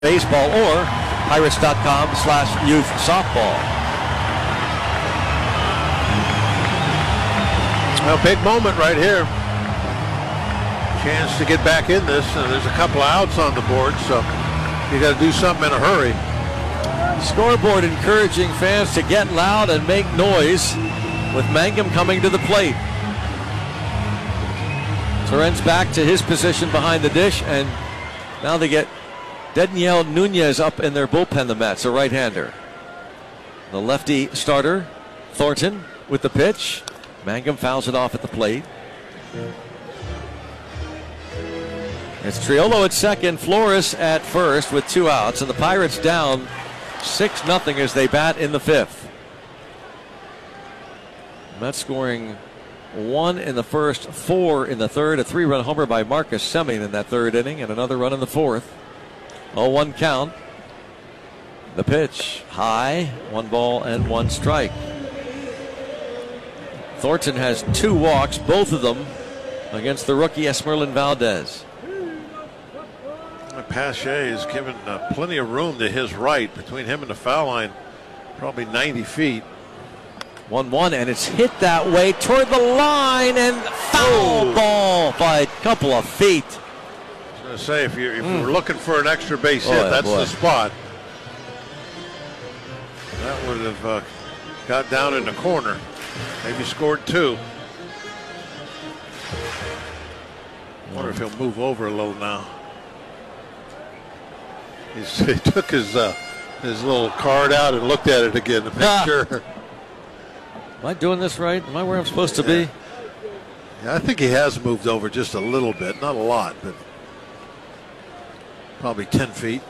baseball or pirates.com/youth softball. Well, big moment right here. Chance to get back in this. There's a couple of outs on the board, so you got to do something in a hurry. Scoreboard encouraging fans to get loud and make noise with Mangum coming to the plate. Torrens back to his position behind the dish, and now they get Daniel Nunez up in their bullpen, the Mets, a right-hander. The lefty starter, Thornton, with the pitch. Mangum fouls it off at the plate. It's Triolo at second, Flores at first with 2 outs, and the Pirates down 6-0 as they bat in the 5th. Mets scoring 1 in the first, 4 in the third, a 3-run homer by Marcus Semien in that third inning, and another run in the 4th. 0-1 count. The pitch, high, 1 ball and 1 strike. Thornton has 2 walks, both of them against the rookie Esmerlin Valdez. Pache is given plenty of room to his right. Between him and the foul line, probably 90 feet. 1-1, and it's hit that way toward the line, and foul ball by a couple of feet. I was going to say, if you were looking for an extra base hit, that's the spot. That would have got down in the corner. Maybe scored 2. I wonder if he'll move over a little now. He took his little card out and looked at it again to make sure. Am I doing this right? Am I where I'm supposed to be? Yeah, I think he has moved over just a little bit. Not a lot, but probably 10 feet.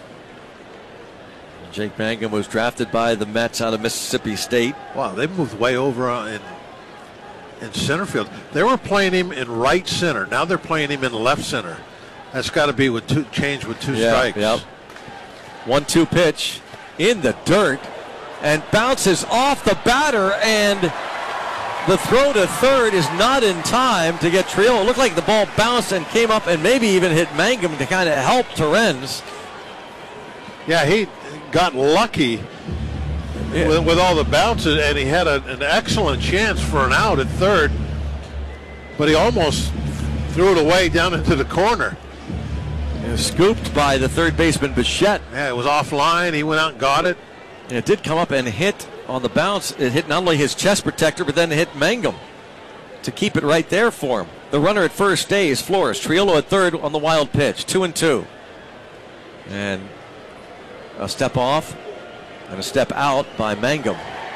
Jake Mangum was drafted by the Mets out of Mississippi State. Wow, they moved way over in center field. They were playing him in right center. Now they're playing him in left center. That's got to be with 2 strikes. Yep. 1-2 pitch in the dirt and bounces off the batter, and the throw to third is not in time to get Triolo. It looked like the ball bounced and came up and maybe even hit Mangum to kind of help Torrens. Yeah, he got lucky with all the bounces, and he had an excellent chance for an out at third, but he almost threw it away down into the corner. Scooped by the third baseman, Bichette. Yeah, it was offline. He went out and got it. And it did come up and hit on the bounce. It hit not only his chest protector, but then it hit Mangum to keep it right there for him. The runner at first stays Flores. Triolo at third on the wild pitch. 2-2. And a step off and a step out by Mangum.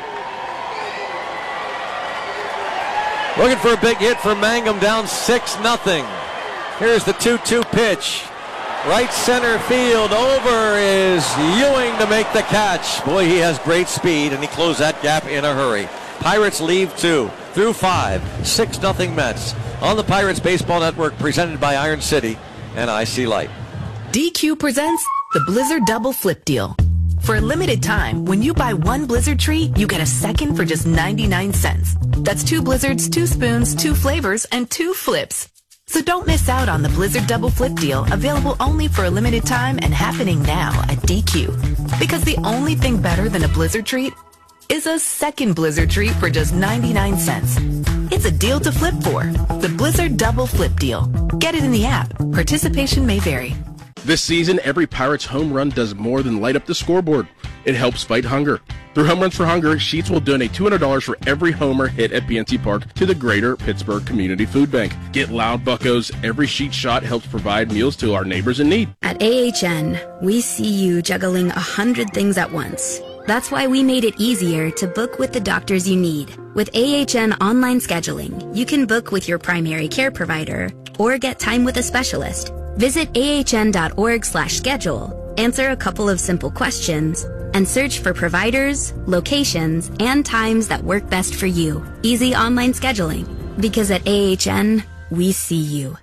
Looking for a big hit for Mangum, down 6-0. Here's the 2-2 pitch. Right center field, over is Ewing to make the catch. Boy, he has great speed, and he closed that gap in a hurry. Pirates leave 2 through 5, 6-0 Mets. On the Pirates Baseball Network, presented by Iron City and IC Light. DQ presents the Blizzard Double Flip Deal. For a limited time, when you buy 1 Blizzard treat, you get a second for just 99 cents. That's 2 Blizzards, 2 spoons, 2 flavors, and 2 flips. So don't miss out on the Blizzard Double Flip Deal, available only for a limited time and happening now at DQ. Because the only thing better than a Blizzard treat is a second Blizzard treat for just 99 cents. It's a deal to flip for. The Blizzard Double Flip Deal. Get it in the app. Participation may vary. This season, every Pirates home run does more than light up the scoreboard. It helps fight hunger. Through Home Runs for Hunger, Sheetz will donate $200 for every homer hit at PNC Park to the Greater Pittsburgh Community Food Bank. Get loud, buccos. Every Sheetz shot helps provide meals to our neighbors in need. At AHN, we see you juggling 100 things at once. That's why we made it easier to book with the doctors you need. With AHN online scheduling, you can book with your primary care provider or get time with a specialist. Visit ahn.org/schedule, answer a couple of simple questions, and search for providers, locations, and times that work best for you. Easy online scheduling. Because at AHN, we see you.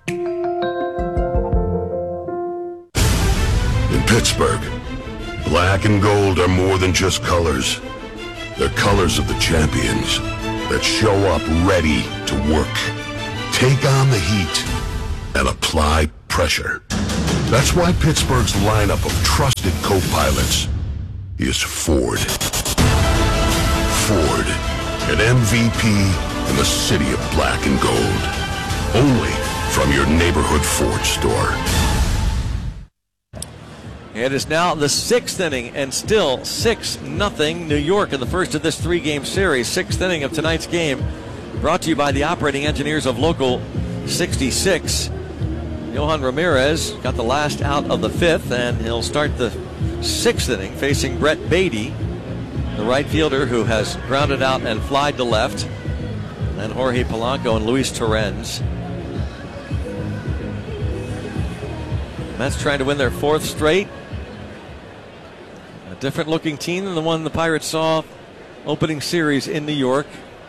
In Pittsburgh, black and gold are more than just colors. They're colors of the champions that show up ready to work. Take on the heat and apply pressure. That's why Pittsburgh's lineup of trusted co-pilots is Ford. Ford, an MVP in the city of black and gold. Only from your neighborhood Ford store. It is now the 6th inning and still 6-0 New York in the first of this 3-game series. 6th inning of tonight's game brought to you by the operating engineers of Local 66. Johan Ramirez got the last out of the 5th, and he'll start the 6th inning facing Brett Beatty, the right fielder who has grounded out and flied to left. And Jorge Polanco and Luis Torrens. Mets trying to win their 4th straight. A different looking team than the one the Pirates saw opening series in New York.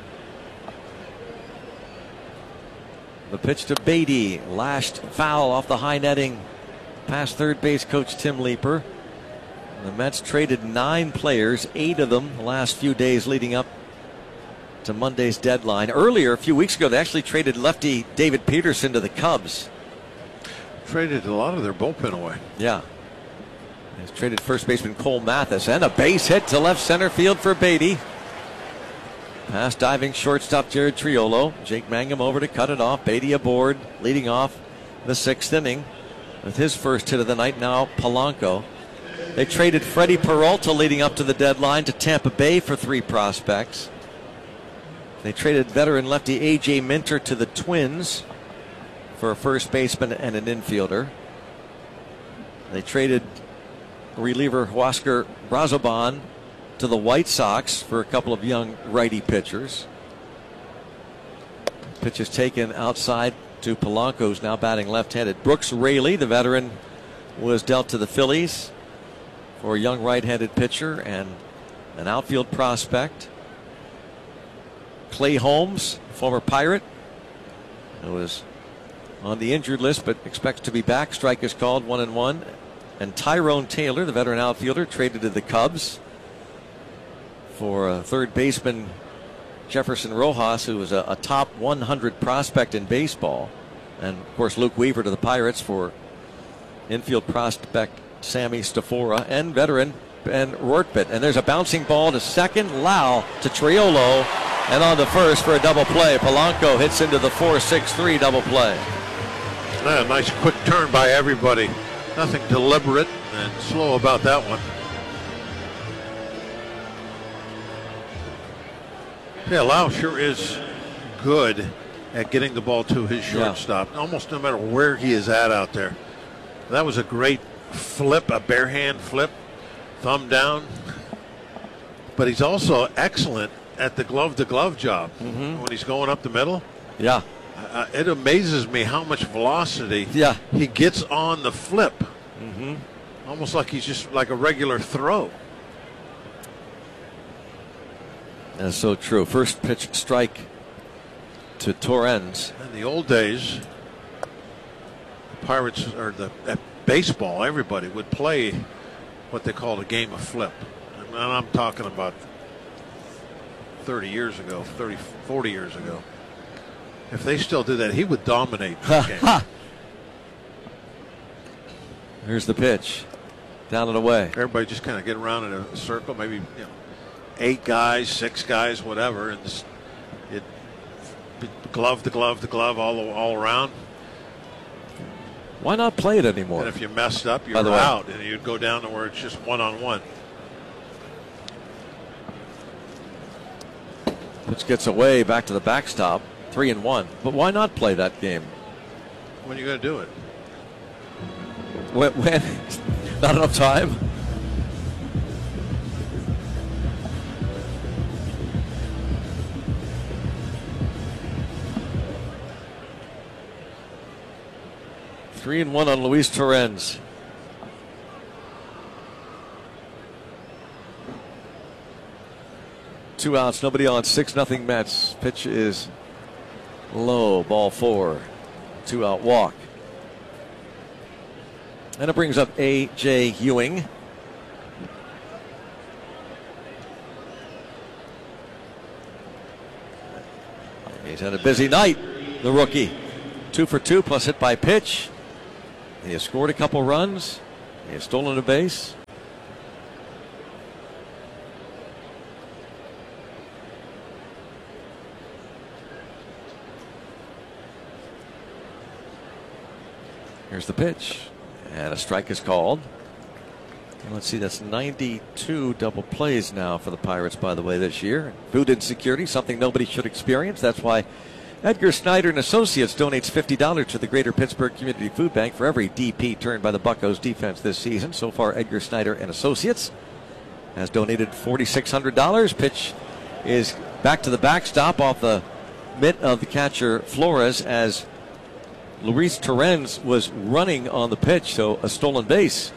The pitch to Beatty, lashed foul off the high netting past third base coach Tim Leeper. The Mets traded 9 players, 8 of them the last few days leading up to Monday's deadline. Earlier, a few weeks ago, they actually traded lefty David Peterson to the Cubs. Traded a lot of their bullpen away. Yeah. He's traded first baseman Cole Mathis, and a base hit to left center field for Beatty. Past diving shortstop Jared Triolo. Jake Mangum over to cut it off. Beatty aboard, leading off the 6th inning with his first hit of the night. Now Polanco. They traded Freddie Peralta leading up to the deadline to Tampa Bay for 3 prospects. They traded veteran lefty A.J. Minter to the Twins for a first baseman and an infielder. They traded reliever Huascar Brazoban to the White Sox for a couple of young righty pitchers. Pitch is taken outside to Polanco, who's now batting left-handed. Brooks Raley, the veteran, was dealt to the Phillies for a young right-handed pitcher and an outfield prospect. Clay Holmes, former Pirate, who was on the injured list but expects to be back. Strike is called, 1-1. And Tyrone Taylor, the veteran outfielder, traded to the Cubs for third baseman Jefferson Rojas, who was a top 100 prospect in baseball. And, of course, Luke Weaver to the Pirates for infield prospect Sammy Stafora and veteran Ben Rortbit. And there's a bouncing ball to second. Lau to Triolo, and on to first for a double play. Polanco hits into the 4-6-3 double play. Nice quick turn by everybody. Nothing deliberate and slow about that one. Yeah, Lau sure is good at getting the ball to his shortstop, almost no matter where he is at out there. That was a great flip, a bare hand flip, thumb down. But he's also excellent at the glove-to-glove job when he's going up the middle. Yeah. It amazes me how much velocity he gets on the flip. Almost like he's just like a regular throw. That's so true. First pitch strike to Torrens. In the old days, the Pirates, or at baseball, everybody would play what they called a game of flip. And I'm talking about 30 years ago, 40 years ago. If they still did that, he would dominate the game. Here's the pitch. Down and away. Everybody just kind of get around in a circle, maybe 8 guys, 6 guys, whatever, and it glove to glove to glove all around. Why not play it anymore? And if you messed up, you're out, and you'd go down to where it's just one-on-one. Pitch gets away back to the backstop. 3-1. But why not play that game? When are you going to do it? When? Not enough time? Three and 1 on Luis Torrens. Two outs, nobody on. 6-0 Mets. Pitch is low, ball 4. 2-out walk. And it brings up A.J. Ewing. He's had a busy night, the rookie. 2 for 2 plus hit by pitch. He has scored a couple runs. He has stolen a base. Here's the pitch. And a strike is called. And let's see, that's 92 double plays now for the Pirates, by the way, this year. Food insecurity, something nobody should experience. That's why Edgar Snyder and Associates donates $50 to the Greater Pittsburgh Community Food Bank for every DP turned by the Buccos defense this season. So far, Edgar Snyder and Associates has donated $4,600. Pitch is back to the backstop off the mitt of the catcher Flores as Luis Torrens was running on the pitch, so a stolen base.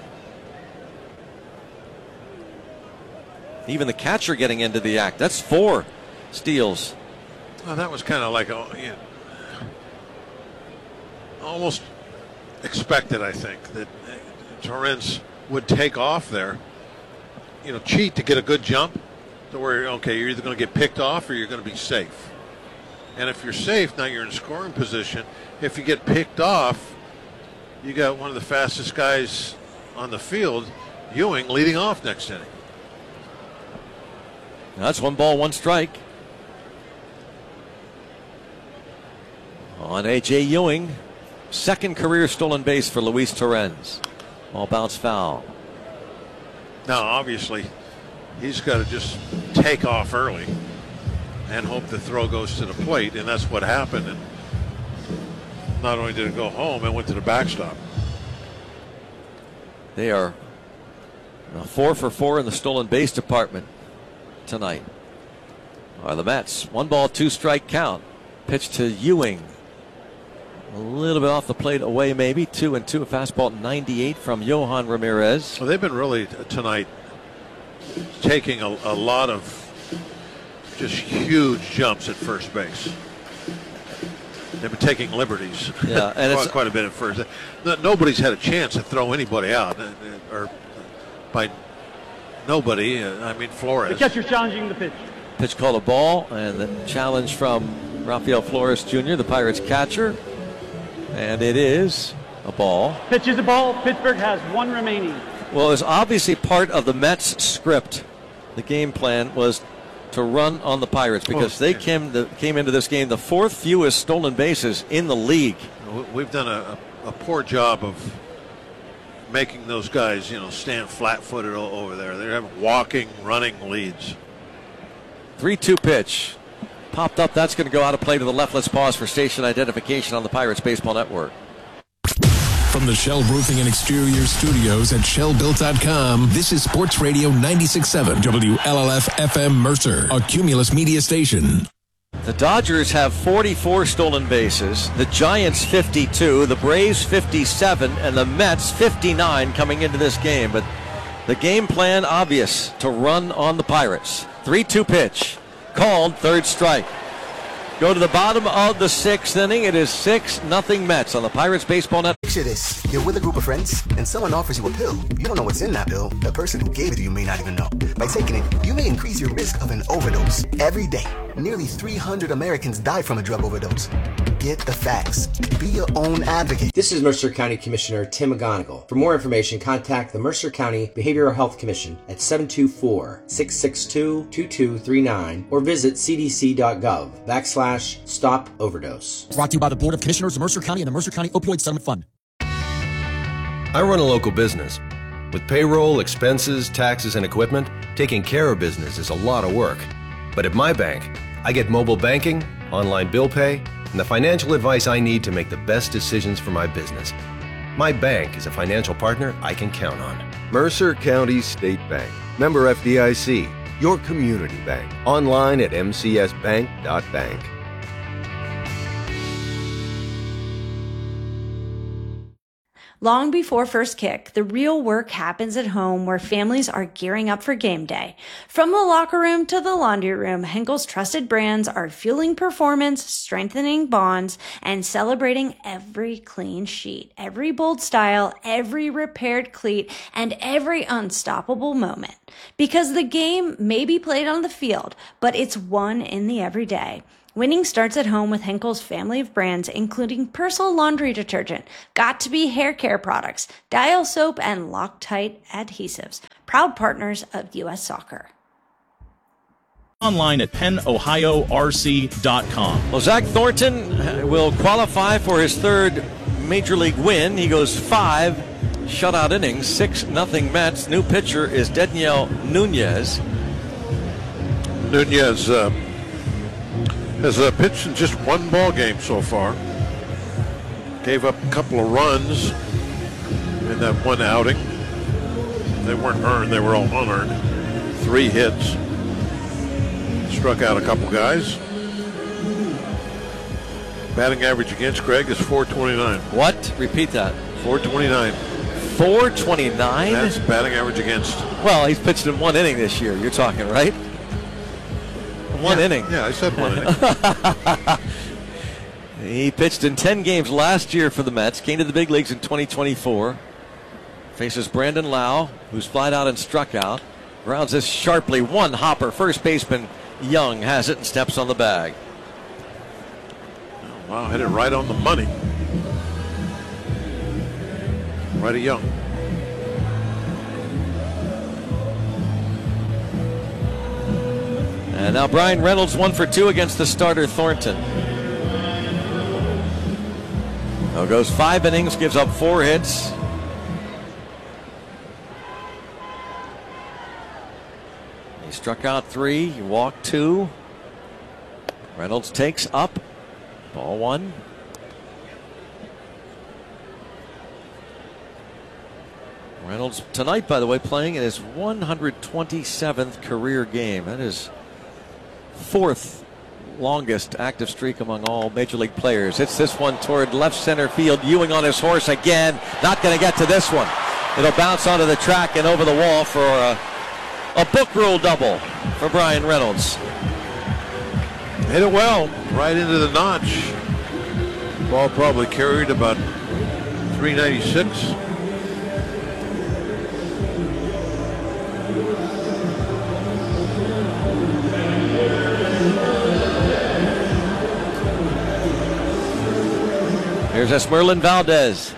Even the catcher getting into the act. That's 4 steals. Well, that was kind of like almost expected, I think, that Torrens would take off there. Cheat to get a good jump to where, okay, you're either going to get picked off or you're going to be safe. And if you're safe, now you're in scoring position. If you get picked off, you got one of the fastest guys on the field, Ewing, leading off next inning. That's 1 ball, 1 strike. On A.J. Ewing, second career stolen base for Luis Torrens. Ball bounced foul. Now, obviously, he's got to just take off early and hope the throw goes to the plate, and that's what happened. And not only did it go home, it went to the backstop. They are 4 for 4 in the stolen base department tonight. Are the Mets. 1 ball, 2 strike count. Pitch to Ewing. A little bit off the plate away, maybe. 2-2. A fastball 98 from Johan Ramirez. Well, they've been really tonight taking a lot of just huge jumps at first base. They've been taking liberties. Yeah, and it's quite a bit at first. Nobody's had a chance to throw anybody out, or by nobody, I mean Flores. The catcher challenging the pitch. Pitch called a ball, and the challenge from Rafael Flores Jr., the Pirates catcher, and it is a ball. Pitch is a ball. Pittsburgh has 1 remaining. Well, it's obviously part of the Mets script. The game plan was to run on the Pirates because they came into this game the 4th fewest stolen bases in the league. We've done a poor job of making those guys, stand flat-footed over there. They're having walking, running leads. 3-2 pitch. Popped up. That's going to go out of play to the left. Let's pause for station identification on the Pirates Baseball Network. From the Shell Roofing and Exterior Studios at ShellBuilt.com, this is Sports Radio 96.7 WLLF FM Mercer, a Cumulus media station. The Dodgers have 44 stolen bases, the Giants 52, the Braves 57, and the Mets 59 coming into this game. But the game plan obvious, to run on the Pirates. 3-2 pitch, called, 3rd strike. Go to the bottom of the 6th inning. It is 6-0 Mets on the Pirates Baseball Network. Picture this. You're with a group of friends, and someone offers you a pill. You don't know what's in that pill. The person who gave it to you may not even know. By taking it, you may increase your risk of an overdose. Every day, nearly 300 Americans die from a drug overdose. Get the facts. Be your own advocate. This is Mercer County Commissioner Tim McGonigal. For more information, contact the Mercer County Behavioral Health Commission at 724-662-2239 or visit cdc.gov/stop overdose. Brought to you by the Board of Commissioners of Mercer County and the Mercer County Opioid Settlement Fund. I run a local business. With payroll, expenses, taxes, and equipment, taking care of business is a lot of work. But at my bank, I get mobile banking, online bill pay, and the financial advice I need to make the best decisions for my business. My bank is a financial partner I can count on. Mercer County State Bank. Member FDIC. Your community bank. Online at mcsbank.bank. Long before first kick, the real work happens at home where families are gearing up for game day. From the locker room to the laundry room, Henkel's trusted brands are fueling performance, strengthening bonds, and celebrating every clean sheet, every bold style, every repaired cleat, and every unstoppable moment. Because the game may be played on the field, but it's won in the everyday. Winning starts at home with Henkel's family of brands, including Persil laundry detergent, Got2b hair care products, Dial soap, and Loctite adhesives. Proud partners of U.S. Soccer. Online at PennOhioRC.com. Well, Zach Thornton will qualify for his third Major League win. He goes 5 shutout innings, 6-0 Mets. New pitcher is Dedniel Nunez. Nunez has pitched in just one ball game so far. Gave up a couple of runs in that one outing. They weren't earned, they were all unearned. 3 hits. Struck out a couple guys. Batting average against Greg is .429. What? Repeat that. .429. .429? That's batting average against. Well, he's pitched in 1 inning this year. You're talking, right? One inning. Yeah, I said 1 inning. He pitched in 10 games last year for the Mets. Came to the big leagues in 2024. Faces Brandon Lau, who's flied out and struck out. Grounds this sharply. One hopper. First baseman Young has it and steps on the bag. Oh, wow, hit it right on the money. Right at Young. And now Brian Reynolds 1 for 2 against the starter Thornton. Now goes 5 innings, gives up 4 hits. He struck out 3, he walked 2. Reynolds takes up. Ball 1. Reynolds tonight, by the way, playing in his 127th career game. That is 4th longest active streak among all Major League players. Hits this one toward left center field. Ewing on his horse again. Not going to get to this one. It'll bounce onto the track and over the wall for a book rule double for Brian Reynolds. Hit it well, right into the notch. Ball probably carried about 396. Here's Esmerlin Valdez.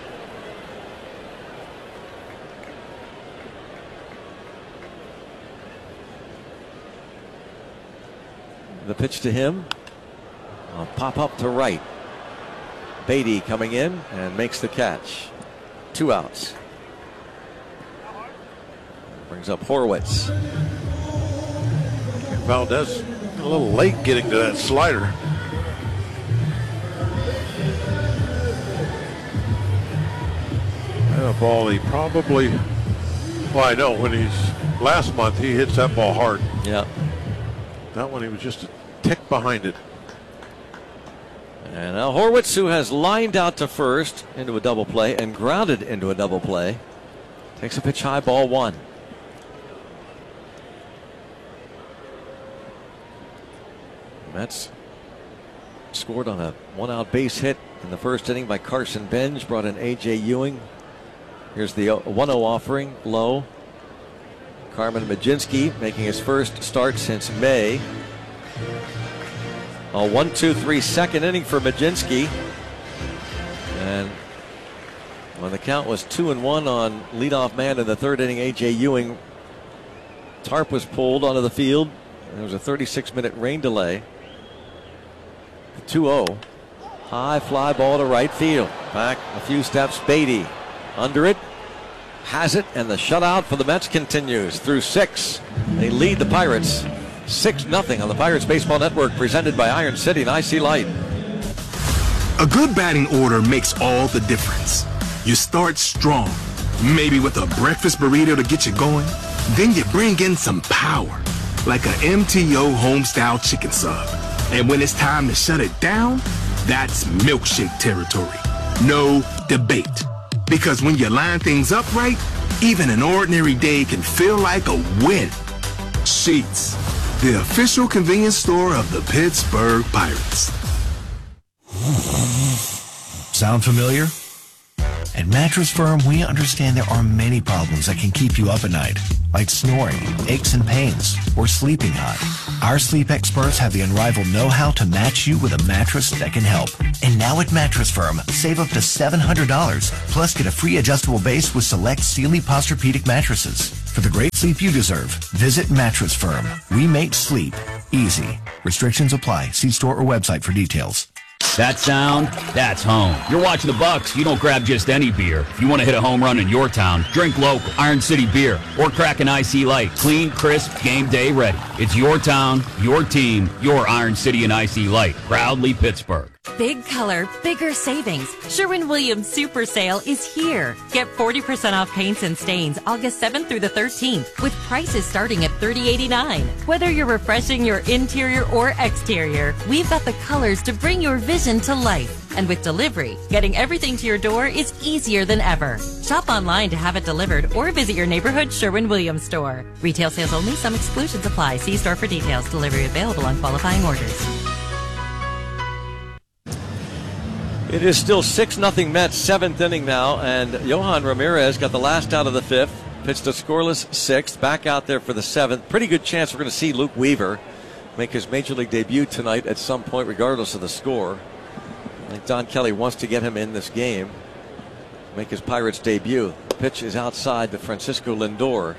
The pitch to him. A pop up to right. Beatty coming in and makes the catch. 2 outs. Brings up Horwitz. Valdez a little late getting to that slider. A ball he probably, well, I know when last month he hits that ball hard. Yeah. That one he was just a tick behind it. And now Horwitz, who has lined out to first into a double play and grounded into a double play, takes a pitch high, ball 1. Mets scored on a 1-out base hit in the first inning by Carson Benj, brought in A.J. Ewing. Here's the 1-0 offering, low. Carmen Mlodzinski making his first start since May. A 1-2-3 second inning for Mlodzinski. And when the count was 2-1 on leadoff man in the third inning, A.J. Ewing, tarp was pulled onto the field. There was a 36-minute rain delay. 2-0. High fly ball to right field. Back a few steps, Beatty. Under it, has it, and the shutout for the Mets continues through 6. They lead the Pirates 6-0 on the Pirates Baseball Network, presented by Iron City and IC Light. A good batting order makes all the difference. You start strong, maybe with a breakfast burrito to get you going. Then you bring in some power, like a MTO Homestyle Chicken Sub. And when it's time to shut it down, that's milkshake territory. No debate. Because when you line things up right, even an ordinary day can feel like a win. Sheetz, the official convenience store of the Pittsburgh Pirates. Sound familiar? At Mattress Firm, we understand there are many problems that can keep you up at night. like snoring, aches and pains, or sleeping hot. Our sleep experts have the unrivaled know-how to match you with a mattress that can help. And now at Mattress Firm, save up to $700, plus get a free adjustable base with select Sealy Posturepedic mattresses. For the great sleep you deserve, visit Mattress Firm. We make sleep easy. Restrictions apply. See store or website for details. That sound, that's home. You're watching the Bucks, you don't grab just any beer. If you want to hit a home run in your town, drink local, Iron City beer, or crack an IC Light. Clean, crisp, game day ready. It's your town, your team, your Iron City and IC Light. Proudly Pittsburgh. Big color, bigger savings. Sherwin-Williams Super Sale is here. Get 40% off paints and stains August 7th through the 13th with prices starting at $30.89. Whether you're refreshing your interior or exterior, we've got the colors to bring your vision to life. And with delivery, getting everything to your door is easier than ever. Shop online to have it delivered or visit your neighborhood Sherwin-Williams store. Retail sales only. Some exclusions apply. See store for details. Delivery available on qualifying orders. It is still 6-0 Mets, 7th inning now, and Yohan Ramirez got the last out of the 5th, pitched a scoreless 6th, back out there for the 7th. Pretty good chance we're going to see Luke Weaver make his Major League debut tonight at some point, regardless of the score. I think Don Kelly wants to get him in this game, make his Pirates debut. The pitch is outside to Francisco Lindor,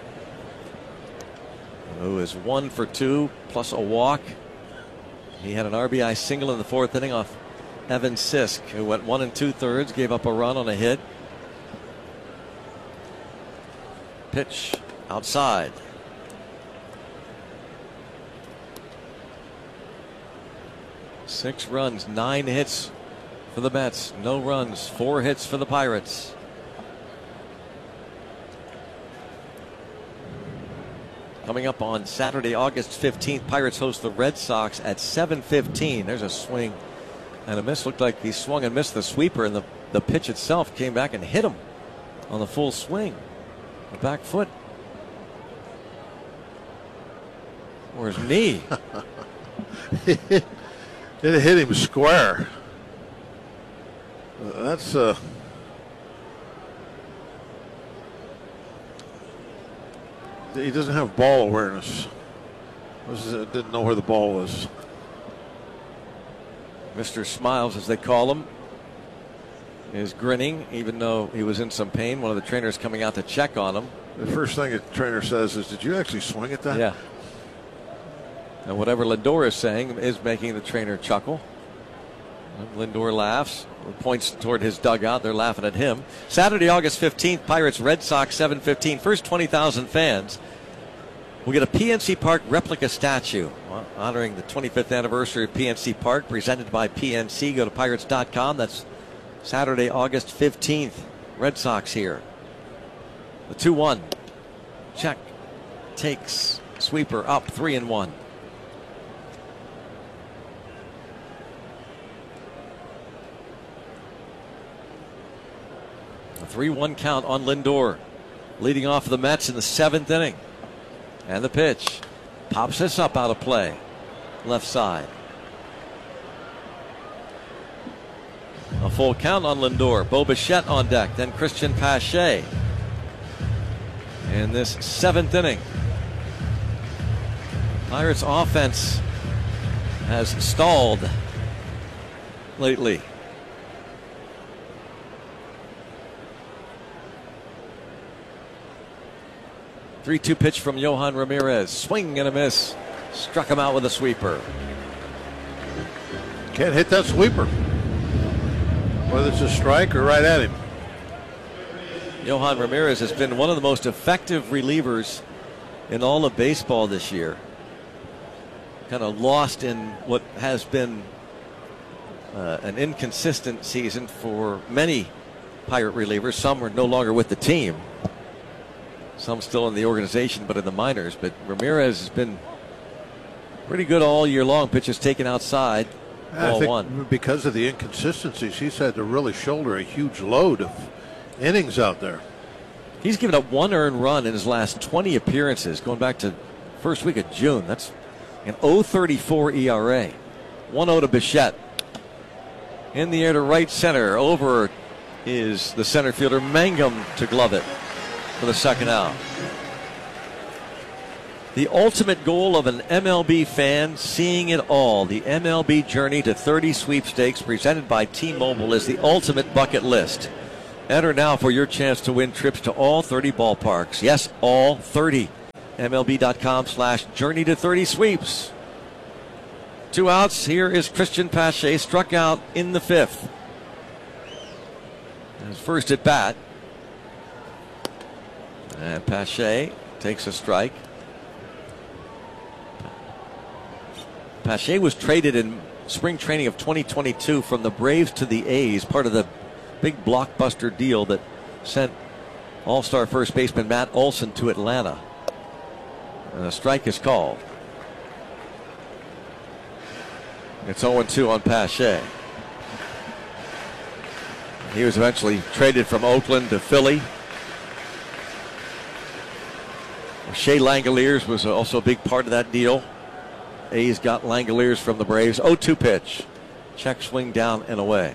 who is 1 for 2, plus a walk. He had an RBI single in the 4th inning off Evan Sisk, who went 1 2/3, gave up a run on a hit. Pitch outside. Six runs, 9 hits for the Mets. No runs, 4 hits for the Pirates. Coming up on Saturday, August 15th, Pirates host the Red Sox at 7:15. There's a swing and a miss. Looked like he swung and missed the sweeper, and the pitch itself came back and hit him on the full swing. The back foot. Or his knee. It hit him square. That's he doesn't have ball awareness. Didn't know where the ball was. Mr. Smiles, as they call him, is grinning, even though he was in some pain. One of the trainers coming out to check on him. The first thing a trainer says is, "Did you actually swing at that?" Yeah. And whatever Lindor is saying is making the trainer chuckle. And Lindor laughs, points toward his dugout. They're laughing at him. Saturday, August 15th, Pirates Red Sox, 7:15. First 20,000 fans will get a PNC Park replica statue honoring the 25th anniversary of PNC Park, presented by PNC. Go to Pirates.com. That's Saturday, August 15th. Red Sox here. The 2-1. Check. Takes. Sweeper up 3-1. A 3-1 count on Lindor, leading off the Mets in the 7th inning. And the pitch pops this up out of play. Left side. A full count on Lindor. Bo Bichette on deck. Then Christian Pache. In this 7th inning. Pirates offense has stalled lately. 3-2 pitch from Yohan Ramirez. Swing and a miss. Struck him out with a sweeper. Can't hit that sweeper, whether it's a strike or right at him. Yohan Ramirez has been one of the most effective relievers in all of baseball this year. Kind of lost in what has been an inconsistent season for many Pirate relievers. Some are no longer with the team. Some still in the organization, but in the minors. But Ramirez has been pretty good all year long. Pitches taken outside. I think because of the inconsistencies, he's had to really shoulder a huge load of innings out there. He's given up 1 earned run in his last 20 appearances, going back to first week of June. That's an 0.34 ERA. 1-0 to Bichette. In the air to right center. Over is the center fielder Mangum to glove it for the second out. The ultimate goal of an MLB fan, seeing it all. The MLB Journey to 30 Sweepstakes presented by T-Mobile is the ultimate bucket list. Enter now for your chance to win trips to all 30 ballparks. Yes, all 30. MLB.com/Journey to 30 Sweeps. 2 outs. Here is Christian Pache, struck out in the 5th. His first at bat. And Pache takes a strike. Pache was traded in spring training of 2022 from the Braves to the A's, part of the big blockbuster deal that sent all-star first baseman Matt Olson to Atlanta. And a strike is called. It's 0-2 on Pache. He was eventually traded from Oakland to Philly. Shea Langoliers was also a big part of that deal. A's got Langoliers from the Braves. 0-2 pitch. Check swing down and away.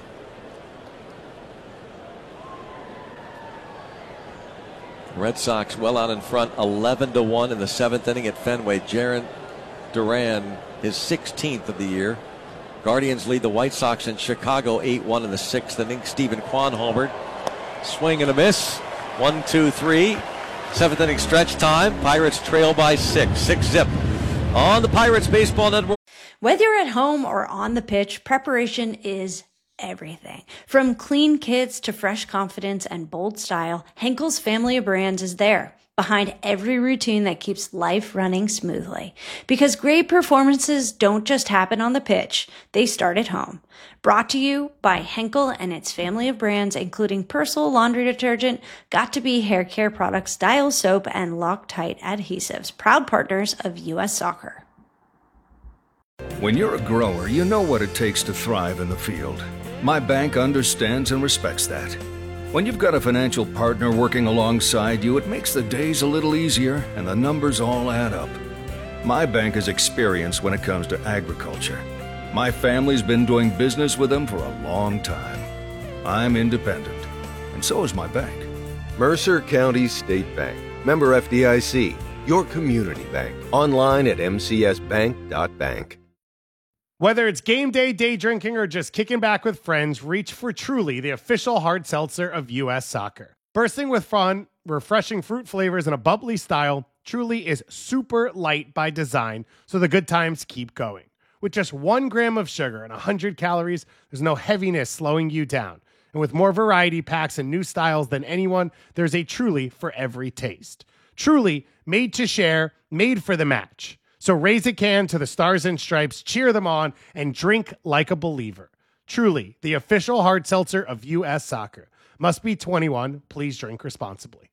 Red Sox well out in front, 11-1 in the 7th inning at Fenway. Jarren Duran, his 16th of the year. Guardians lead the White Sox in Chicago 8-1 in the 6th inning. Stephen Kwan homered. Swing and a miss. 1-2-3. 7th inning stretch time. Pirates trail by 6. 6-zip. On the Pirates Baseball Network. Whether you're at home or on the pitch, preparation is everything. From clean kits to fresh confidence and bold style, Henkel's family of brands is there, behind every routine that keeps life running smoothly. Because great performances don't just happen on the pitch, they start at home. Brought to you by Henkel and its family of brands, including Persil laundry detergent, Got2b hair care products, Dial soap, and Loctite adhesives, proud partners of U.S. Soccer. When you're a grower, you know what it takes to thrive in the field. My bank understands and respects that. When you've got a financial partner working alongside you, it makes the days a little easier and the numbers all add up. My bank is experienced when it comes to agriculture. My family's been doing business with them for a long time. I'm independent, and so is my bank. Mercer County State Bank. Member FDIC. Your community bank. Online at mcsbank.bank. Whether it's game day, day drinking, or just kicking back with friends, reach for Truly, the official hard seltzer of U.S. Soccer. Bursting with fun, refreshing fruit flavors, and a bubbly style, Truly is super light by design, so the good times keep going. With just 1 gram of sugar and 100 calories, there's no heaviness slowing you down. And with more variety packs and new styles than anyone, there's a Truly for every taste. Truly, made to share, made for the match. So raise a can to the Stars and Stripes, cheer them on, and drink like a believer. Truly, the official hard seltzer of U.S. Soccer. Must be 21. Please drink responsibly.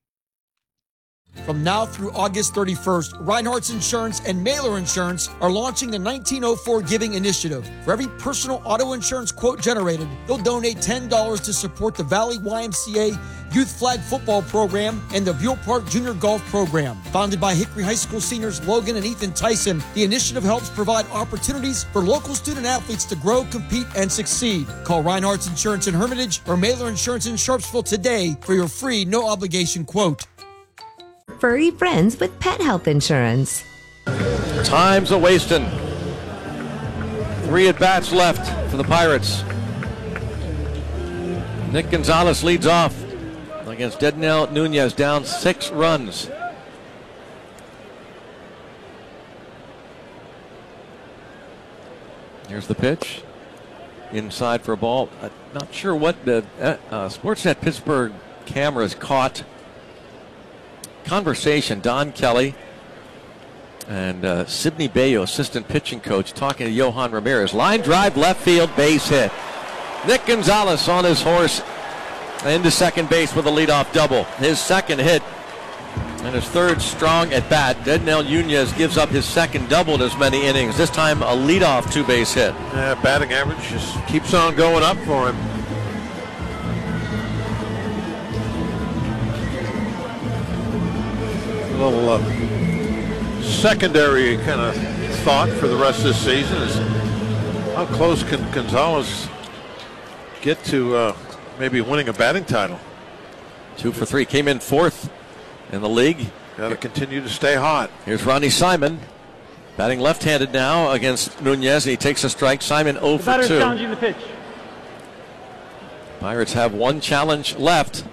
From now through August 31st, Reinhardt's Insurance and Mailer Insurance are launching the 1904 Giving Initiative. For every personal auto insurance quote generated, they'll donate $10 to support the Valley YMCA Youth Flag Football Program and the Buell Park Junior Golf Program. Founded by Hickory High School seniors Logan and Ethan Tyson, the initiative helps provide opportunities for local student athletes to grow, compete, and succeed. Call Reinhardt's Insurance in Hermitage or Mailer Insurance in Sharpsville today for your free, no-obligation quote. Furry friends with pet health insurance. Time's a wasting. 3 at-bats left for the Pirates. Nick Gonzalez leads off against Dednell Nunez, down 6 runs. Here's the pitch. Inside for a ball. Not sure what the Sportsnet Pittsburgh cameras caught. Conversation, Don Kelly and Sidney Bayo, assistant pitching coach, talking to Johan Ramirez. Line drive, left field, base hit. Nick Gonzalez on his horse into second base with a leadoff double. His second hit and his third strong at bat. Dednell Nunez gives up his second double in as many innings. This time a leadoff 2-base hit. Batting average just keeps on going up for him. A little secondary kind of thought for the rest of this season is how close can Gonzalez get to maybe winning a batting title. 2 for 3. Came in 4th in the league Got to continue to stay hot. Here's Ronnie Simon, batting left-handed now against Nunez. He takes a strike. Simon 0 The for batter 2. challenging the pitch. Pirates have one challenge left.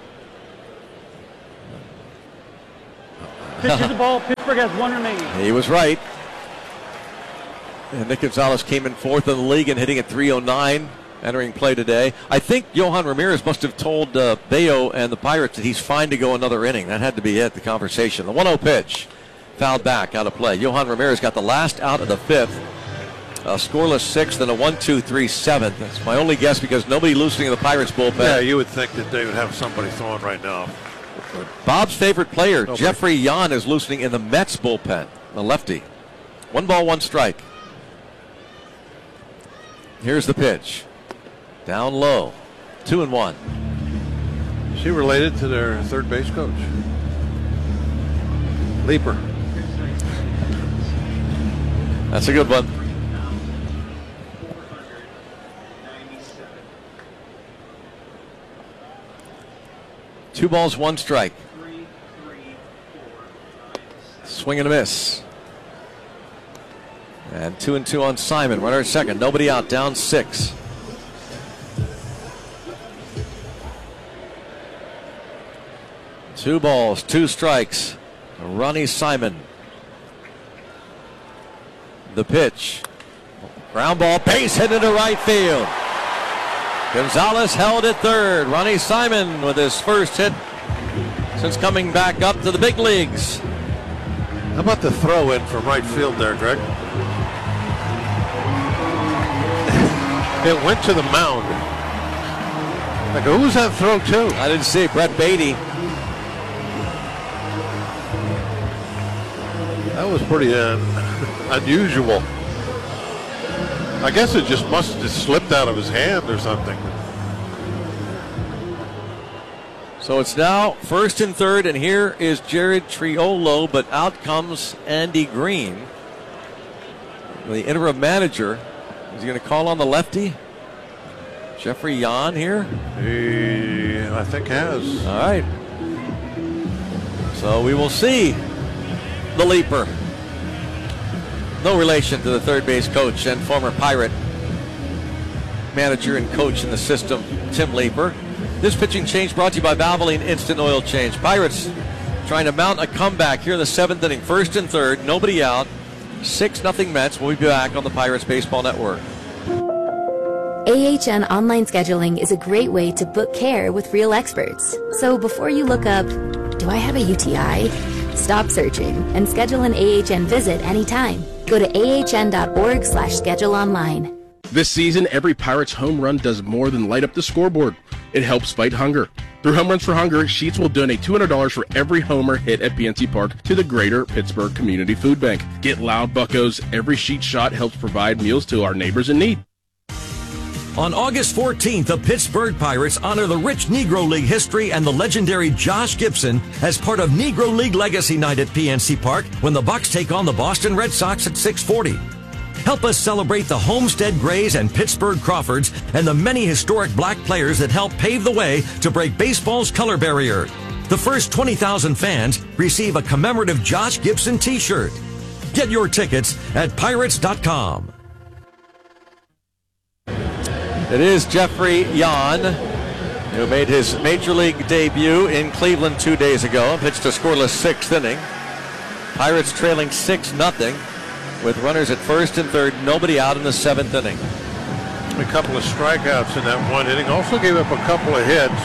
Pitch is the ball. Pittsburgh has one remaining. He was right. And Nick Gonzalez came in 4th in the league and hitting at .309, entering play today. I think Johan Ramirez must have told Bayo and the Pirates that he's fine to go another inning. That had to be it, the conversation. The 1-0 pitch, fouled back, out of play. Johan Ramirez got the last out of the 5th. A scoreless 6th and a 1-2-3 7th. That's my only guess because nobody loosening the Pirates bullpen. Yeah, you would think that they would have somebody throwing right now. Bob's favorite player, Jeffrey Yan, is loosening in the Mets bullpen, the lefty. 1 ball, 1 strike. Here's the pitch. Down low. 2-1. Is he related to their third base coach? Leaper. That's a good one. Two balls, 1 strike. Swing and a miss. And 2-2 on Simon. Runner at second. Nobody out. Down 6. Two balls, 2 strikes. Ronnie Simon. The pitch. Ground ball, base hit into right field. Gonzalez held at third. Ronnie Simon with his first hit since coming back up to the big leagues. How about the throw in from right field there, Greg? It went to the mound. Like, who was that throw to? I didn't see it. Brett Beatty. That was pretty unusual. I guess it just must have slipped out of his hand or something. So it's now 1st and 3rd, and here is Jared Triolo, but out comes Andy Green, the interim manager. Is he going to call on the lefty? Jeffrey Yan here? He, I think, has. All right. So we will see the leaper. No relation to the third base coach and former Pirate manager and coach in the system, Tim Leeper. This pitching change brought to you by Valvoline Instant Oil Change. Pirates trying to mount a comeback here in the 7th inning. 1st and 3rd, nobody out. 6-0 Mets. We'll be back on the Pirates Baseball Network. AHN online scheduling is a great way to book care with real experts. So before you look up, do I have a UTI? Stop searching and schedule an AHN visit anytime. Go to ahn.org/schedule online. This season, every Pirates home run does more than light up the scoreboard. It helps fight hunger. Through Home Runs for Hunger, Sheets will donate $200 for every homer hit at PNC Park to the Greater Pittsburgh Community Food Bank. Get loud, buccos. Every sheet shot helps provide meals to our neighbors in need. On August 14th, the Pittsburgh Pirates honor the rich Negro League history and the legendary Josh Gibson as part of Negro League Legacy Night at PNC Park when the Bucks take on the Boston Red Sox at 6:40. Help us celebrate the Homestead Grays and Pittsburgh Crawfords and the many historic black players that helped pave the way to break baseball's color barrier. The first 20,000 fans receive a commemorative Josh Gibson t-shirt. Get your tickets at pirates.com. It is Jeffrey Yan, who made his major league debut in Cleveland 2 days ago and pitched a scoreless 6th inning. Pirates trailing 6-0 with runners at 1st and 3rd, nobody out in the 7th inning. A couple of strikeouts in that 1 inning. Also gave up a couple of hits.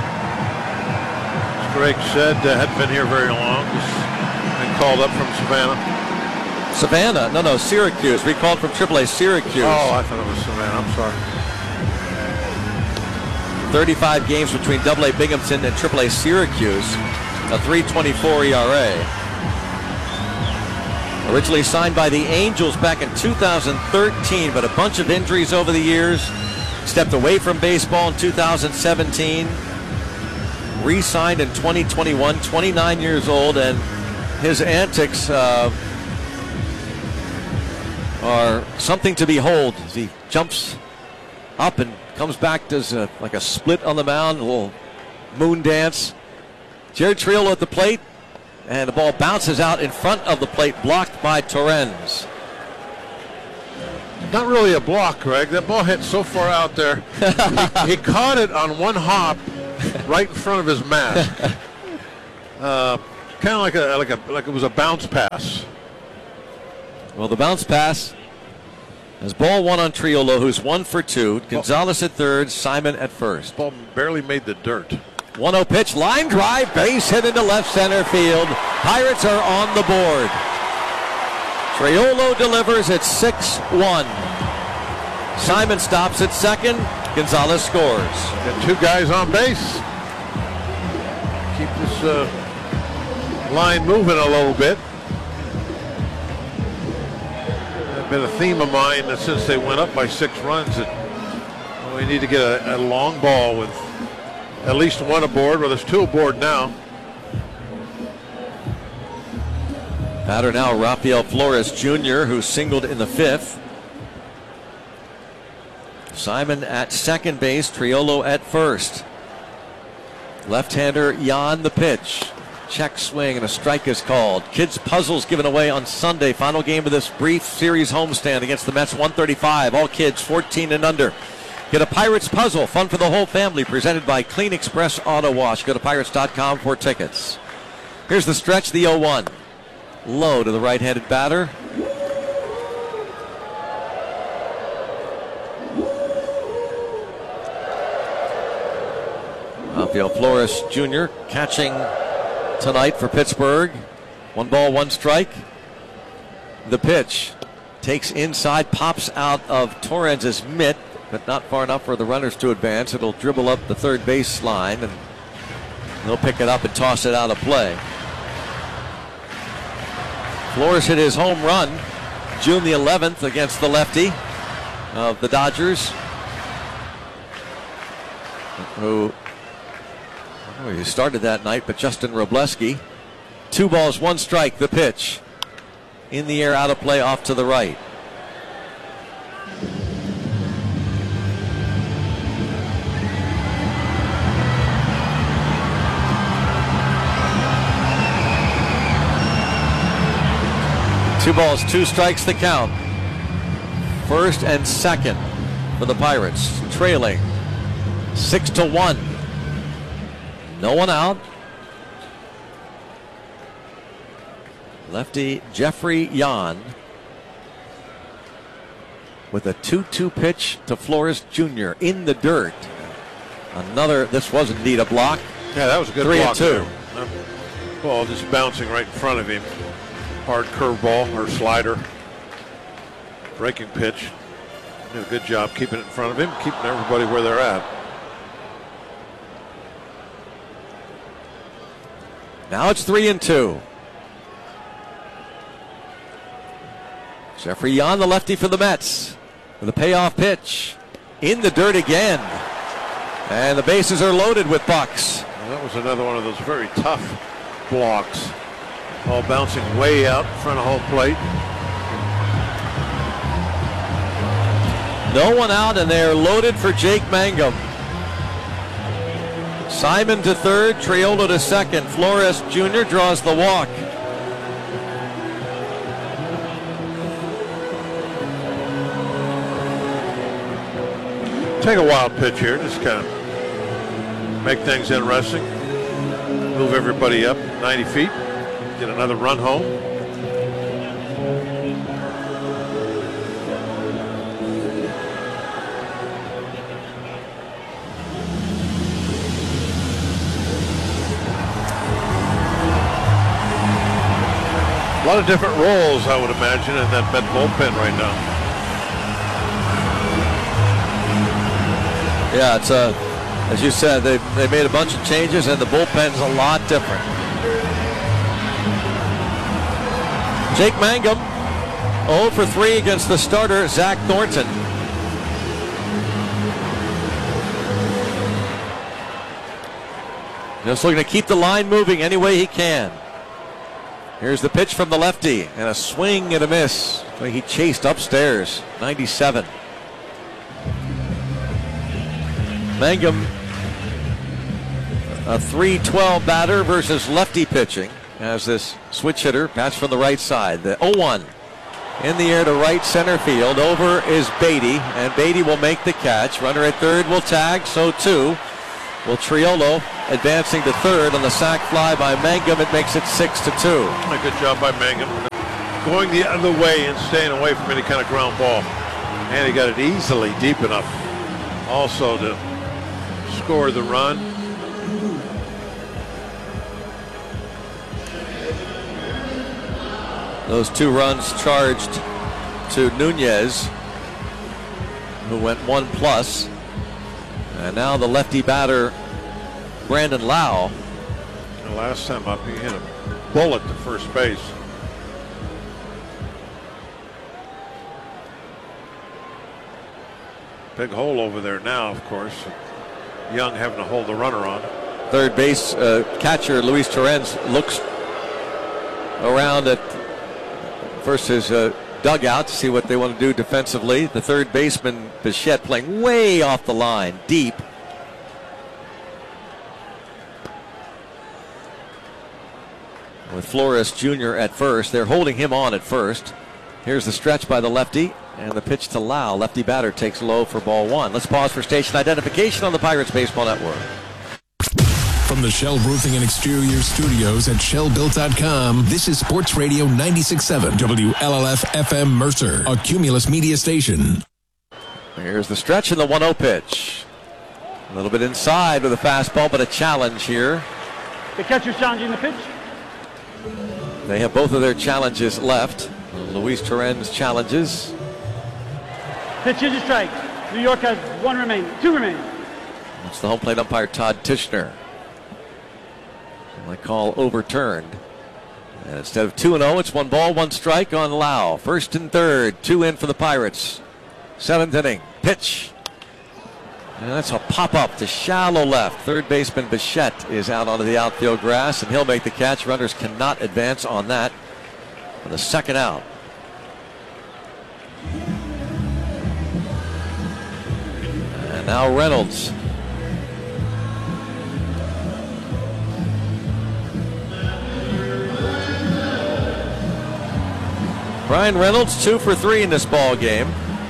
As Greg said, hadn't been here very long. Just been called up from Savannah. No, Syracuse. Recalled from AAA Syracuse. Oh, I thought it was Savannah. I'm sorry. 35 games between AA Binghamton and AAA Syracuse. A 3.24 ERA. Originally signed by the Angels back in 2013, but a bunch of injuries over the years. Stepped away from baseball in 2017. Re-signed in 2021, 29 years old, and his antics are something to behold. As he jumps up and comes back, does like a split on the mound, a little moon dance. Jared Triolo at the plate. And the ball bounces out in front of the plate, blocked by Torrens. Not really a block, Greg. That ball hit so far out there. He caught it on one hop right in front of his mask. Kind of like it was a bounce pass. Well, the bounce pass has ball one on Triolo, who's 1 for 2. Gonzalez at third, Simon at first. Ball barely made the dirt. 1-0 pitch, line drive, base hit into left center field. Pirates are on the board. Triolo delivers at 6-1. Simon stops at second. Gonzalez scores. Got 2 guys on base. Keep this line moving a little bit. That's been a theme of mine that since they went up by 6 runs that we need to get a long ball with at least 1 aboard. Well, there's 2 aboard now. Batter now Rafael Flores Jr., who singled in the 5th. Simon at second base, Triolo at first. Left-hander Jan the pitch. Check swing and a strike is called. Kids puzzles given away on Sunday. Final game of this brief series homestand against the Mets, 135. All kids 14 and under. Get a Pirates puzzle, fun for the whole family, presented by Clean Express Auto Wash. Go to Pirates.com for tickets. Here's the stretch, the 0-1. Low to the right-handed batter. Rafael Flores Jr. catching tonight for Pittsburgh. 1 ball, 1 strike. The pitch takes inside, pops out of Torrens' mitt, but not far enough for the runners to advance. It'll dribble up the third base line, and they'll pick it up and toss it out of play. Flores hit his home run June the 11th against the lefty of the Dodgers, who he started that night, but Justin Robleski. 2 balls, 1 strike, the pitch. In the air, out of play, off to the right. Two balls, 2 strikes, the count. First and second for the Pirates, trailing 6-1. No one out. Lefty Jeffrey Yan with a 2-2 pitch to Flores Jr. in the dirt. This was indeed a block. Yeah, that was a good 3-2. Ball just bouncing right in front of him. Hard curveball or slider. Breaking pitch. Did a good job keeping it in front of him, keeping everybody where they're at. Now it's 3-2. Jeffrey Yan, the lefty for the Mets, with a payoff pitch. In the dirt again. And the bases are loaded with Bucks. Well, that was another one of those very tough blocks. Ball bouncing way out in front of home plate. No one out, and they're loaded for Jake Mangum. Simon to third, Triolo to second. Flores Jr. draws the walk. Take a wild pitch here, just kind of make things interesting. Move everybody up 90 feet. Get another run home. A lot of different roles, I would imagine, in that Met bullpen right now. Yeah, it's as you said, they made a bunch of changes, and the bullpen's a lot different. Jake Mangum 0 for 3 against the starter, Zach Thornton. Just looking to keep the line moving any way he can. Here's the pitch from the lefty, and a swing and a miss. He chased upstairs, 97. Mangum, a .312 batter versus lefty pitching. as this switch hitter pass from the right side. The 0-1 in the air to right center field. Over is Beatty, and Beatty will make the catch. Runner at third will tag, so too will Triolo, advancing to third on the sac fly by Mangum. It makes it 6-2. A good job by Mangum, going the other way and staying away from any kind of ground ball. And he got it easily deep enough also to score the run. Those 2 runs charged to Nunez, who went 1+. And now the lefty batter, Brandon Lau. The last time up, he hit a bullet to first base. Big hole over there now, of course. Young having to hold the runner on. Third base catcher Luis Torrens looks around at first his dugout to see what they want to do defensively. The third baseman Bichette playing way off the line, deep. With Flores Jr. at first. They're holding him on at first. Here's the stretch by the lefty, and the pitch to Lau. Lefty batter takes low for ball 1. Let's pause for station identification on the Pirates Baseball Network. From the Shell Roofing and Exterior Studios at ShellBuilt.com, this is Sports Radio 96.7 WLLF FM Mercer, a Cumulus media station. Here's the stretch and the 1-0 pitch. A little bit inside with a fastball, but a challenge here. The catcher's challenging the pitch. They have both of their challenges left. Luis Torrens challenges. Pitch is a strike. New York has 2 remaining. It's the home plate umpire Todd Tischner. The call overturned. And instead of 2-0, it's 1 ball, 1 strike on Lau. First and third, 2 in for the Pirates. 7th inning, pitch. And that's a pop-up to shallow left. Third baseman Bichette is out onto the outfield grass, and he'll make the catch. Runners cannot advance on that for the second out. And now Reynolds. Brian Reynolds 2 for 3 in this ball game.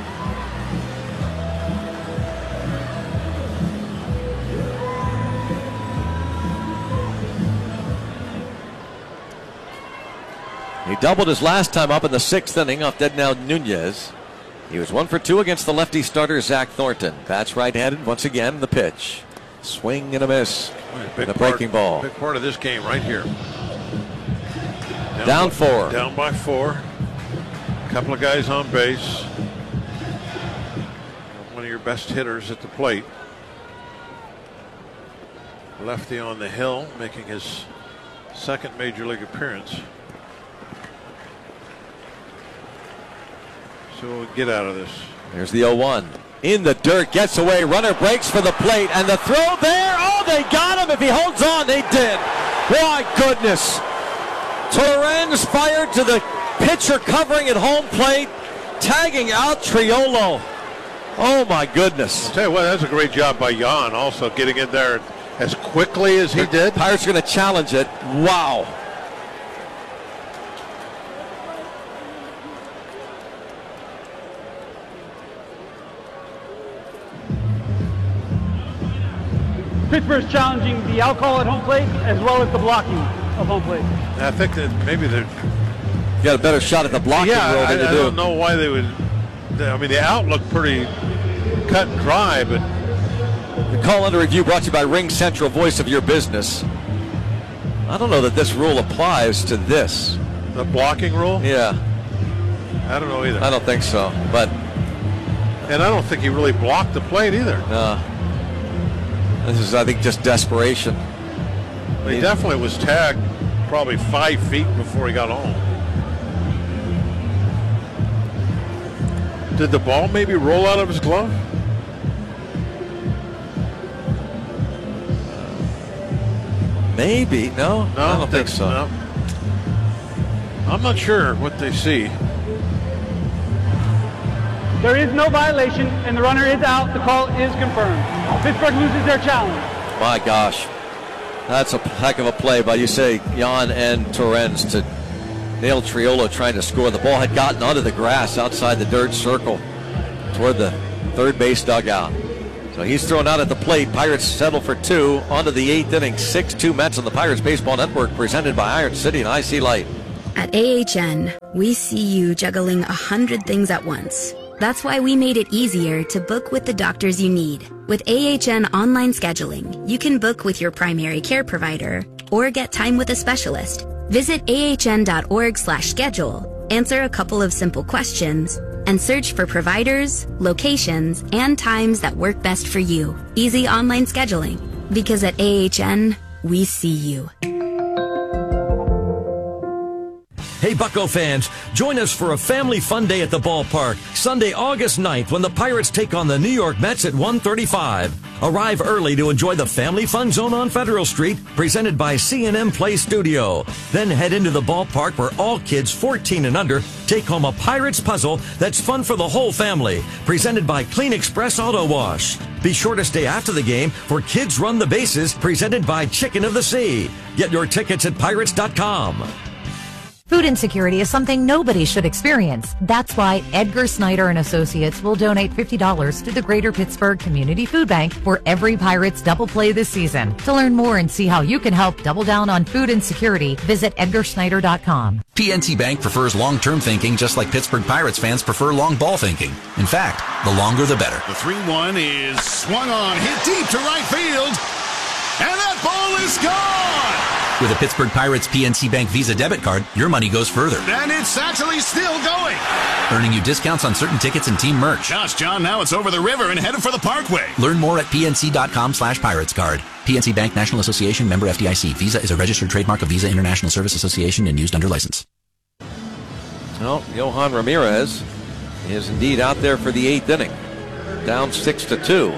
He doubled his last time up in the 6th inning off Dednal Nunez. He was 1 for 2 against the lefty starter Zach Thornton. Bats right-handed once again. The pitch, swing and a miss. The breaking ball. Big part of this game right here. Down 4. Down by 4. Couple of guys on base. One of your best hitters at the plate. Lefty on the hill, making his 2nd major league appearance. So we'll get out of this. Here's the 0-1. In the dirt, gets away. Runner breaks for the plate, and the throw there. Oh, they got him. If he holds on, they did. My goodness. Torrens fired to the pitcher covering at home plate, tagging out Triolo. Oh my goodness. I'll tell you what, that's a great job by Jan also getting in there as quickly as he did. Pirates are going to challenge it. Wow. Pittsburgh's challenging the out call at home plate as well as the blocking of home plate. I think that maybe they're got a better shot at the blocking rule than I don't know why they would. I mean, the out looked pretty cut and dry, but the call under review brought to you by Ring Central, voice of your business. I don't know that this rule applies to this. The blocking rule? Yeah. I don't know either. I don't think so, but. And I don't think he really blocked the plate either. No. This is, I think, just desperation. He definitely was tagged probably 5 feet before he got home. Did the ball maybe roll out of his glove? Maybe. No, I don't think so. No. I'm not sure what they see. There is no violation, and the runner is out. The call is confirmed. Pittsburgh loses their challenge. My gosh. That's a heck of a play by, you say, Jan and Torrens to nail Triolo trying to score. The ball had gotten onto the grass outside the dirt circle toward the third base dugout. So he's thrown out at the plate. Pirates settle for 2. On to the 8th inning. 6-2 Mets on the Pirates Baseball Network, presented by Iron City and IC Light. At AHN, we see you juggling 100 things at once. That's why we made it easier to book with the doctors you need. With AHN online scheduling, you can book with your primary care provider or get time with a specialist. Visit ahn.org/schedule, answer a couple of simple questions, and search for providers, locations, and times that work best for you. Easy online scheduling. Because at AHN, we see you. Hey, Bucco fans, join us for a family fun day at the ballpark, Sunday, August 9th, when the Pirates take on the New York Mets at 1:35. Arrive early to enjoy the Family Fun Zone on Federal Street, presented by C&M Play Studio. Then head into the ballpark where all kids 14 and under take home a Pirates puzzle that's fun for the whole family, presented by Clean Express Auto Wash. Be sure to stay after the game for Kids Run the Bases, presented by Chicken of the Sea. Get your tickets at pirates.com. Food insecurity is something nobody should experience. That's why Edgar Snyder and Associates will donate $50 to the Greater Pittsburgh Community Food Bank for every Pirates double play this season. To learn more and see how you can help double down on food insecurity, visit edgarsnyder.com. PNC Bank prefers long-term thinking just like Pittsburgh Pirates fans prefer long ball thinking. In fact, the longer the better. The 3-1 is swung on, hit deep to right field, and that ball is gone! With a Pittsburgh Pirates PNC Bank Visa debit card, your money goes further. And it's actually still going! Earning you discounts on certain tickets and team merch. Gosh, John, now it's over the river and headed for the Parkway. Learn more at pnc.com/Pirates Card. PNC Bank National Association, member FDIC. Visa is a registered trademark of Visa International Service Association and used under license. Well, Johan Ramirez is indeed out there for the 8th inning. Down 6-2.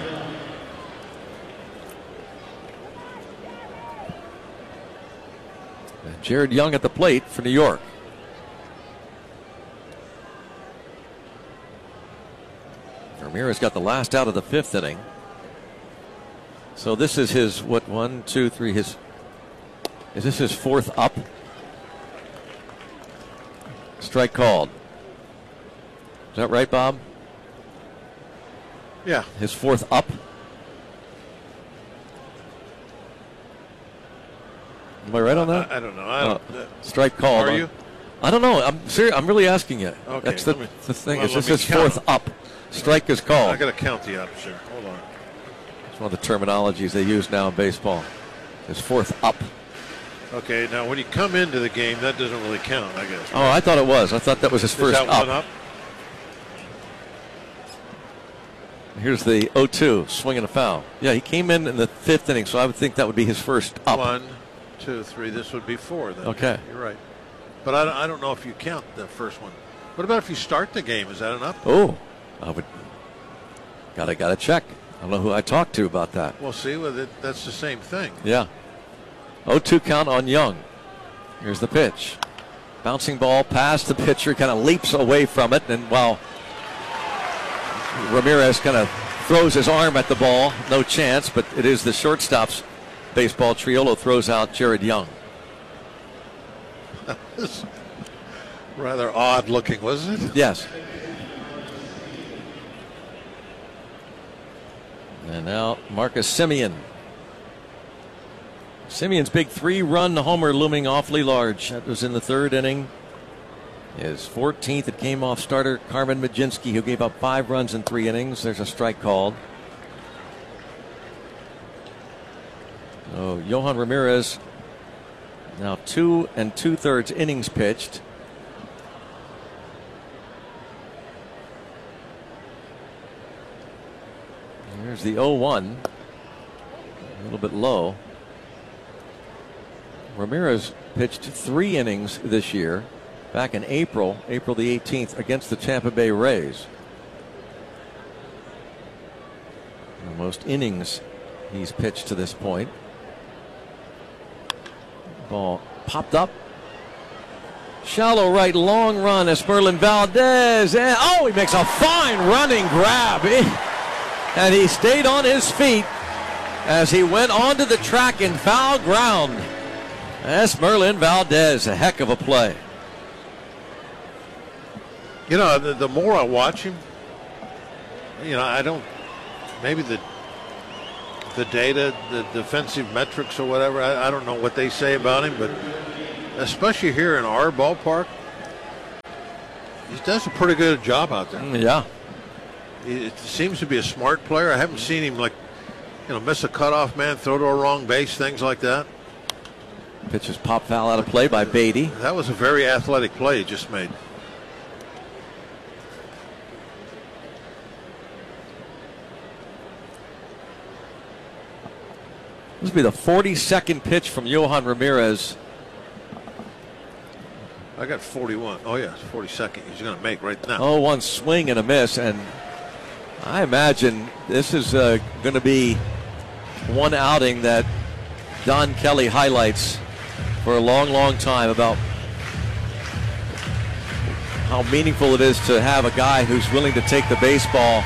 Jared Young at the plate for New York. Ramirez got the last out of the 5th inning. So this is his, what, 1, 2, 3, is this his 4th up? Strike called. Is that right, Bob? Yeah. His 4th up? Am I right on that? I don't know. Strike called. Are you? I don't know. I'm serious. I'm really asking you. Okay, That's the thing. well, Is this let me his count. 4th up? Strike is called. I got to count the ups here. Hold on. It's one of the terminologies they use now in baseball. His 4th up. Okay, now when you come into the game, that doesn't really count, I guess. Oh, I thought it was. I thought that was his first Is that up. one up? Here's the 0-2, swing and a foul. Yeah, he came in the 5th inning, so I would think that would be his first up. 1, 2, 3. This would be 4 then. Okay. You're right. But I don't know if you count the first one. What about if you start the game? Is that an up? Oh, I would. Gotta check. I don't know who I talked to about that. Well, see, that's the same thing. Yeah. 0-2 count on Young. Here's the pitch. Bouncing ball past the pitcher, kind of leaps away from it, and while Ramirez kind of throws his arm at the ball, no chance, but it is the shortstop's baseball. Triolo throws out Jared Young. Rather odd looking, wasn't it? Yes. And now Marcus Semien. Simeon's big 3-run homer looming awfully large. That was in the 3rd inning. His 14th, it came off starter Carmen Majinski, who gave up 5 runs in 3 innings. There's a strike called. So Johan Ramirez, now 2 2/3 innings pitched. Here's the 0-1. A little bit low. Ramirez pitched 3 innings this year, back in April the 18th, against the Tampa Bay Rays. The most innings he's pitched to this point. Ball popped up. Shallow right, long run. Esperlin Valdez. And, he makes a fine running grab. And he stayed on his feet. as he went onto the track in foul ground. Esmerlin Valdez, a heck of a play. You know, the more I watch him, you know, I don't, maybe the data, the defensive metrics or whatever, I don't know what they say about him, but especially here in our ballpark, he does a pretty good job out there. Yeah. It seems to be a smart player. I haven't seen him, like, you know, miss a cutoff man, throw to a wrong base, things like that. Pitches pop foul out of play by Beatty. That was a very athletic play he just made. This will be the 42nd pitch from Johan Ramirez. I got 41. Oh, yeah, 42nd. He's going to make right now. Oh, one swing and a miss. And I imagine this is going to be one outing that Don Kelly highlights for a long, long time about how meaningful it is to have a guy who's willing to take the baseball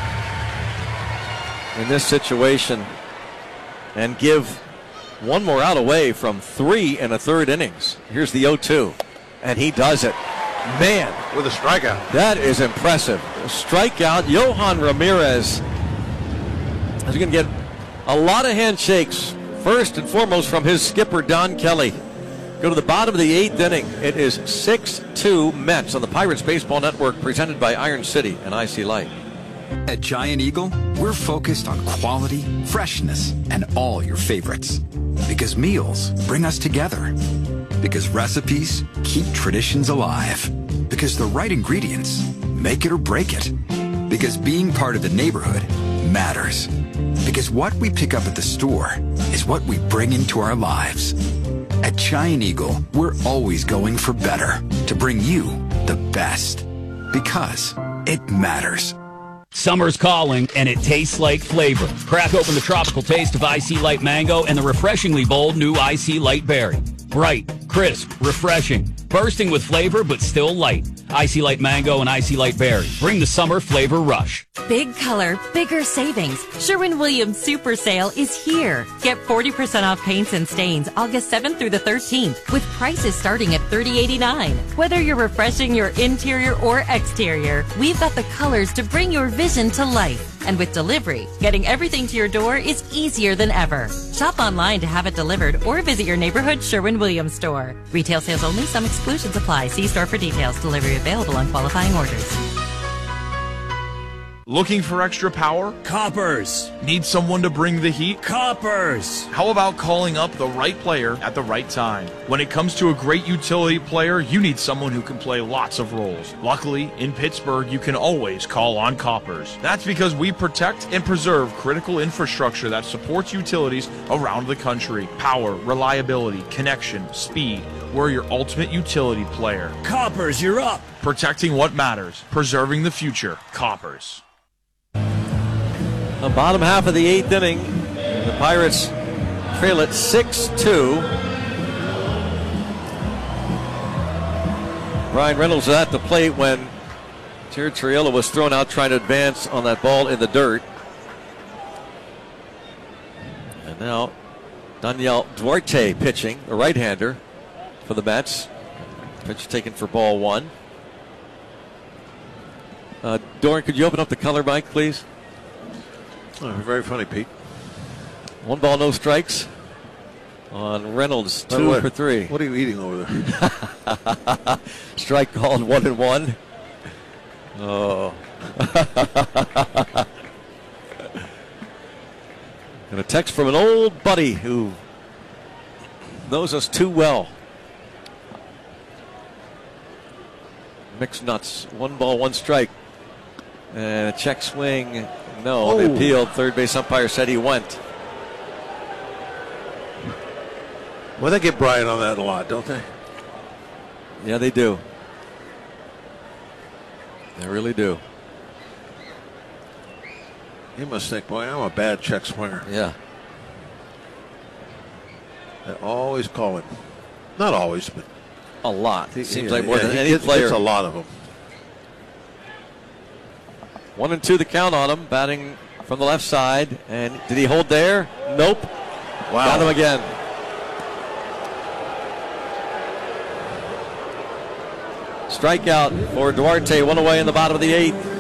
in this situation and give one more out away from 3 1/3 innings. Here's the 0-2, and he does it. Man. With a strikeout. That is impressive. A strikeout. Johan Ramirez is going to get a lot of handshakes, first and foremost from his skipper, Don Kelly. Go to the bottom of the 8th inning. It is 6-2 Mets on the Pirates Baseball Network, presented by Iron City and IC Light. At Giant Eagle, we're focused on quality, freshness, and all your favorites. Because meals bring us together. Because recipes keep traditions alive. Because the right ingredients make it or break it. Because being part of the neighborhood matters. Because what we pick up at the store is what we bring into our lives. At Giant Eagle, we're always going for better to bring you the best. Because it matters. Summer's calling, and it tastes like flavor. Crack open the tropical taste of IC Light Mango and the refreshingly bold new IC Light Berry. Bright, crisp, refreshing, bursting with flavor, but still light. IC Light Mango and IC Light Berry. Bring the summer flavor rush. Big color, bigger savings. Sherwin-Williams Super Sale is here. Get 40% off paints and stains August 7th through the 13th with prices starting at $30.89. Whether you're refreshing your interior or exterior, we've got the colors to bring your vision to life. And with delivery, getting everything to your door is easier than ever. Shop online to have it delivered or visit your neighborhood Sherwin-Williams store. Retail sales only. Some exclusions apply. See store for details. Delivery available on qualifying orders. Looking for extra power? Coppers. Need someone to bring the heat? Coppers. How about calling up the right player at the right time? When it comes to a great utility player, you need someone who can play lots of roles. Luckily, in Pittsburgh, you can always call on Coppers. That's because we protect and preserve critical infrastructure that supports utilities around the country. Power, reliability, connection, speed. We're your ultimate utility player. Coppers, you're up. Protecting what matters. Preserving the future. Coppers. The bottom half of the 8th inning, the Pirates trail it 6-2. Brian Reynolds was at the plate when Jared Triolo was thrown out trying to advance on that ball in the dirt. And now Daniel Duarte pitching, the right-hander for the Mets. Pitch taken for ball 1. Doran, could you open up the color mic, please? Oh, very funny, Pete. 1 ball, no strikes on Reynolds. 2 for 3. What are you eating over there? Strike called 1-1. Oh. And a text from an old buddy who knows us too well. Mixed nuts. 1 ball, 1 strike. And a check swing. No, they appealed. Third base umpire said he went. Well, they get Brian on that a lot, don't they? Yeah, they do. They really do. He must think, boy, I'm a bad check swinger. Yeah. They always call him. Not always, but a lot. It seems like more than any player. It's a lot of them. 1-2 the count on him, batting from the left side. And did he hold there? Nope. Wow. Got him again. Strikeout for Duarte, one away in the bottom of the 8th.